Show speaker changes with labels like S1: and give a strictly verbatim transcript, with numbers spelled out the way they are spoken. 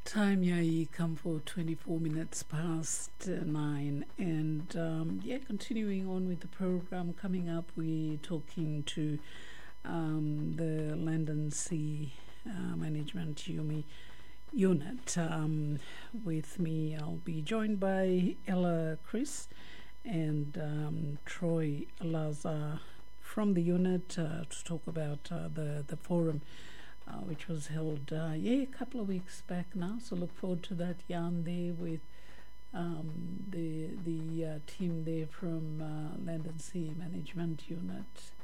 S1: Time Yai come for twenty-four minutes past uh, nine, and um, yeah, continuing on with the program. Coming up, we're talking to um, the Land and Sea uh, Management Yumi unit. Um, with me, I'll be joined by Ella Chris and um, Troy Laza from the unit uh, to talk about uh, the the forum. Uh, which was held, uh, yeah, a couple of weeks back now. So look forward to that yarn there with um, the the uh, team there from uh, Land and Sea Management Unit.